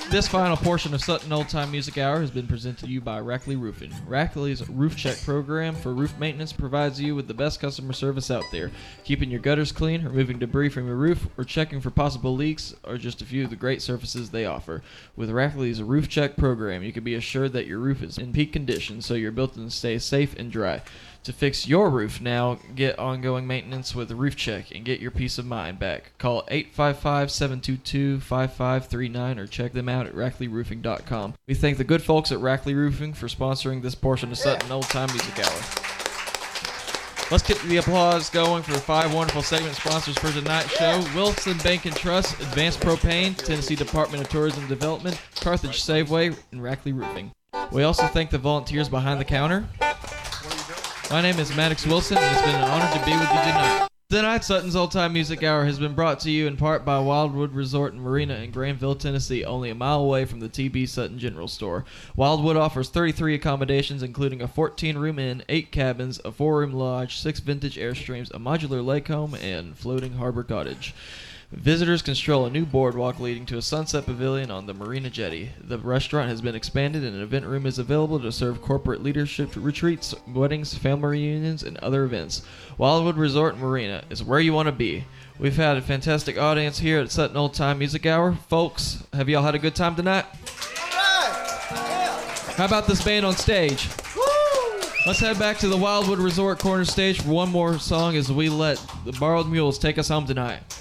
This final portion of Sutton Old Time Music Hour has been presented to you by Rackley Roofing. Rackley's Roof Check program for roof maintenance provides you with the best customer service out there. Keeping your gutters clean, removing debris from your roof, or checking for possible leaks are just a few of the great services they offer. With Rackley's Roof Check program, you can be assured that your roof is in peak condition so your building stays safe and dry. To fix your roof now, get ongoing maintenance with Roof Check and get your peace of mind back. Call 855-722-5539 or check them out at RackleyRoofing.com. We thank the good folks at Rackley Roofing for sponsoring this portion of Sutton Old Time Music Hour. Let's get the applause going for the 5 wonderful segment sponsors for tonight's show. Wilson Bank and Trust, Advanced Propane, Tennessee Department of Tourism Development, Carthage Safeway, and Rackley Roofing. We also thank the volunteers behind the counter. My name is Maddox Wilson, and it's been an honor to be with you tonight. Tonight, Sutton's Old Time Music Hour has been brought to you in part by Wildwood Resort and Marina in Granville, Tennessee, only a mile away from the TB Sutton General Store. Wildwood offers 33 accommodations, including a 14-room inn, 8 cabins, a 4-room lodge, 6 vintage Airstreams, a modular lake home, and floating harbor cottage. Visitors can stroll a new boardwalk leading to a sunset pavilion on the Marina Jetty. The restaurant has been expanded and an event room is available to serve corporate leadership retreats, weddings, family reunions, and other events. Wildwood Resort and Marina is where you want to be. We've had a fantastic audience here at Sutton Old Time Music Hour. Folks, have y'all had a good time tonight? How about this band on stage? Let's head back to the Wildwood Resort corner stage for one more song as we let the Borrowed Mules take us home tonight.